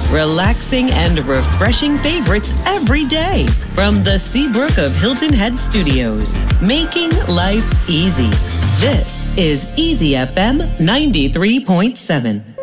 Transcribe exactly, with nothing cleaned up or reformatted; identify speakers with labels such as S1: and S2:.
S1: Relaxing and refreshing favorites every day from the Seabrook of Hilton Head Studios, making life easy. This is Easy F M ninety-three point seven.